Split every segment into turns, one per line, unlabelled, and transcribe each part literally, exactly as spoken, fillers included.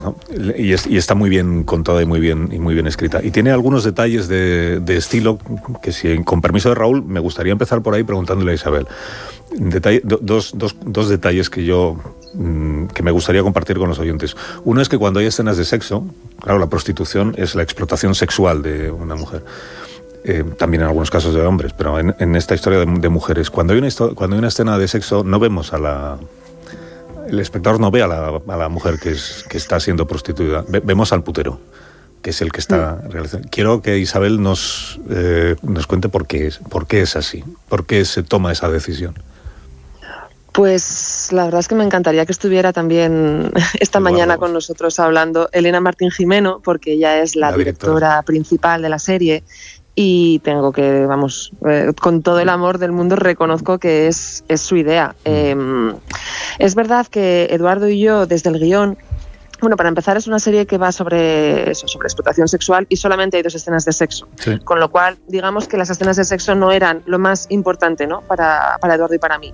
¿no? Y, es, y está muy bien contada y muy bien, y muy bien escrita. Y tiene algunos detalles de, de estilo que, si con permiso de Raúl, me gustaría empezar por ahí preguntándole a Isabel. Detalle, do, dos, dos, dos detalles que yo mmm, que me gustaría compartir con los oyentes. Uno es que cuando hay escenas de sexo, claro, la prostitución es la explotación sexual de una mujer. Eh, también en algunos casos de hombres, pero en, en esta historia de, de mujeres. Cuando hay, una, cuando hay una escena de sexo, no vemos a la... El espectador no ve a la, a la mujer que, es, que está siendo prostituida. Ve, vemos al putero, que es el que está sí. realizando. Quiero que Isabel nos, eh, nos cuente por qué, es, por qué es así, por qué se toma esa decisión.
Pues la verdad es que me encantaría que estuviera también esta Eduardo. mañana con nosotros hablando Elena Martín Jimeno, porque ella es la, la directora. directora principal de la serie. Y tengo que, vamos, eh, con todo el amor del mundo reconozco que es, es su idea. Eh, es verdad que Eduardo y yo, desde el guión, bueno, para empezar es una serie que va sobre eso, sobre explotación sexual y solamente hay dos escenas de sexo. Sí. Con lo cual, digamos que las escenas de sexo no eran lo más importante, ¿no? para, para Eduardo y para mí.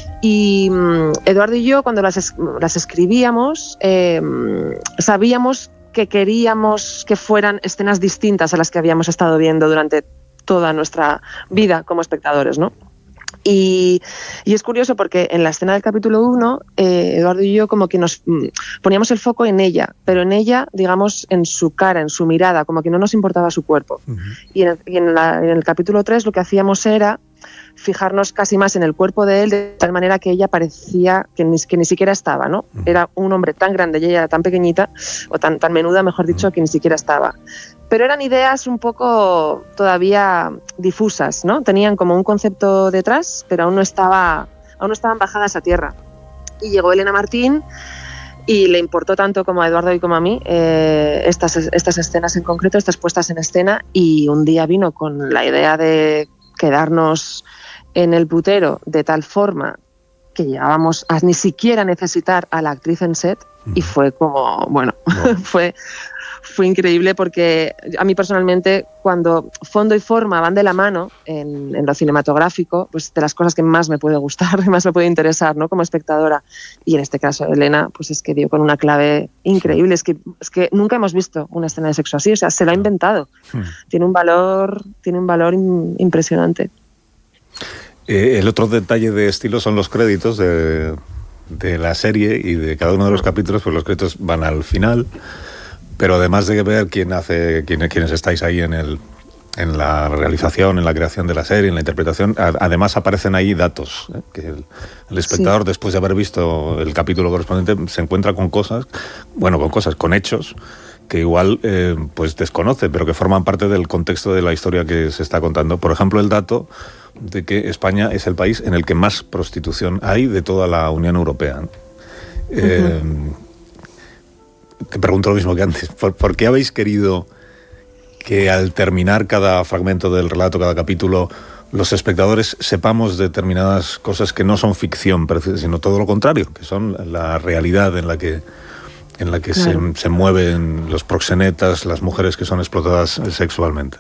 Y um, Eduardo y yo, cuando las, es, las escribíamos, eh, sabíamos que queríamos que fueran escenas distintas a las que habíamos estado viendo durante toda nuestra vida como espectadores, ¿no? Y, y es curioso porque en la escena del capítulo uno, eh, Eduardo y yo como que nos mm, poníamos el foco en ella, pero en ella, digamos, en su cara, en su mirada, como que no nos importaba su cuerpo. Uh-huh. Y, en, y en, la, en el capítulo tres lo que hacíamos era fijarnos casi más en el cuerpo de él, de tal manera que ella parecía que ni, que ni siquiera estaba, ¿no? Era un hombre tan grande y ella era tan pequeñita, o tan, tan menuda, mejor dicho, que ni siquiera estaba. Pero eran ideas un poco todavía difusas, ¿no? Tenían como un concepto detrás, pero aún no estaba, aún no estaban bajadas a tierra. Y llegó Elena Martín y le importó tanto como a Eduardo y como a mí eh, estas, estas escenas en concreto, estas puestas en escena, y un día vino con la idea de quedarnos en el putero de tal forma que llegábamos a ni siquiera necesitar a la actriz en set, mm. y fue como, bueno, no. fue, fue increíble porque a mí personalmente, cuando fondo y forma van de la mano en, en lo cinematográfico, pues de las cosas que más me puede gustar, que más me puede interesar, ¿no? Como espectadora. Y en este caso Elena, pues es que dio con una clave increíble. Es que, es que nunca hemos visto una escena de sexo así, o sea, se lo ha inventado. Hmm. Tiene un valor, tiene un valor in, impresionante.
Eh, el otro detalle de estilo son los créditos de, de la serie y de cada uno de los capítulos, pues los créditos van al final. Pero además de ver quién hace, quién, quiénes estáis ahí en el, en la realización, en la creación de la serie, en la interpretación, a, además aparecen ahí datos, ¿eh? Que el, el espectador, sí. después de haber visto el capítulo correspondiente, se encuentra con cosas, bueno, con cosas, con hechos que igual eh, pues desconoce, pero que forman parte del contexto de la historia que se está contando. Por ejemplo, el dato de que España es el país en el que más prostitución hay de toda la Unión Europea, ¿no? Eh, uh-huh. Te pregunto lo mismo que antes. ¿Por, ¿Por qué habéis querido que al terminar cada fragmento del relato, cada capítulo, los espectadores sepamos determinadas cosas que no son ficción, sino todo lo contrario, que son la realidad en la que, en la que claro. se, se mueven los proxenetas, las mujeres que son explotadas sexualmente?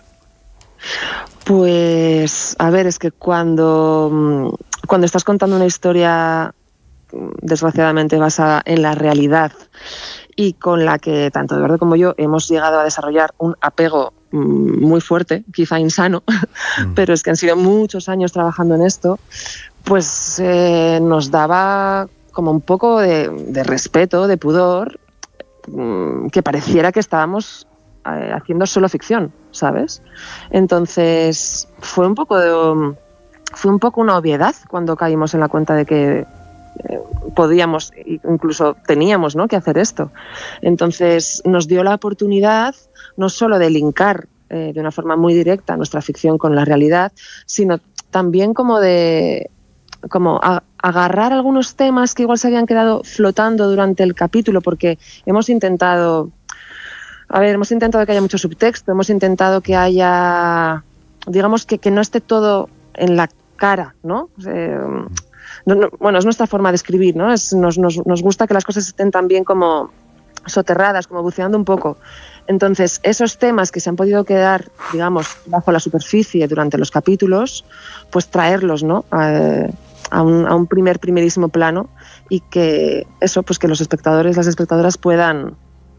Pues, a ver, es que cuando, cuando estás contando una historia desgraciadamente basada en la realidad y con la que tanto Eduardo como yo hemos llegado a desarrollar un apego muy fuerte, quizá insano, mm. pero es que han sido muchos años trabajando en esto, pues eh, nos daba como un poco de, de respeto, de pudor, que pareciera que estábamos eh, haciendo solo ficción, ¿sabes? Entonces fue un poco de, fue un poco una obviedad cuando caímos en la cuenta de que eh, podíamos, incluso teníamos, ¿no?, que hacer esto. Entonces nos dio la oportunidad no solo de linkar eh, de una forma muy directa nuestra ficción con la realidad, sino también como de como a, agarrar algunos temas que igual se habían quedado flotando durante el capítulo, porque hemos intentado, a ver, hemos intentado que haya mucho subtexto, hemos intentado que haya, digamos, que, que no esté todo en la cara, ¿no? Eh, no, no bueno, es nuestra forma de escribir, ¿no? Es, nos, nos, nos gusta que las cosas estén también como soterradas, como buceando un poco. Entonces, esos temas que se han podido quedar, digamos, bajo la superficie durante los capítulos, pues traerlos, ¿no?, a, a, un, a un primer, primerísimo plano, y que eso, pues que los espectadores, las espectadoras puedan